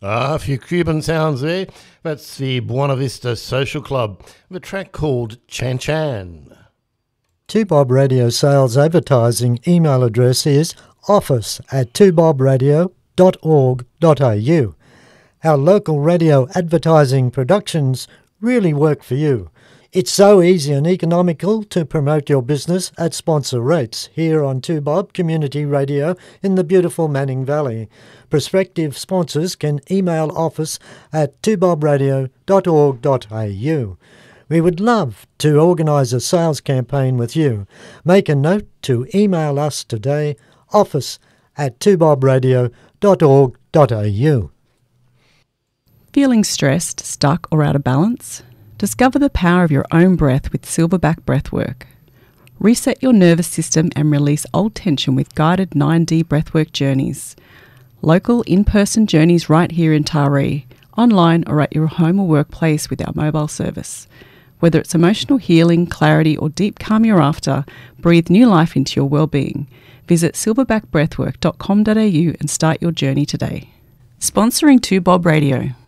A few Cuban sounds there. That's the Buena Vista Social Club with a track called Chan Chan. 2Bob Radio sales advertising email address is office@2bobradio.org.au. Our local radio advertising productions really work for you. It's so easy and economical to promote your business at sponsor rates here on 2Bob Community Radio in the beautiful Manning Valley. Prospective sponsors can email office@2bobradio.org.au. We would love to organise a sales campaign with you. Make a note to email us today, office@2bobradio.org.au. Feeling stressed, stuck or out of balance? Discover the power of your own breath with Silverback Breathwork. Reset your nervous system and release old tension with guided 9D breathwork journeys. Local in-person journeys right here in Taree, online or at your home or workplace with our mobile service. Whether it's emotional healing, clarity or deep calm you're after, breathe new life into your well-being. Visit silverbackbreathwork.com.au and start your journey today. Sponsoring 2Bob Radio.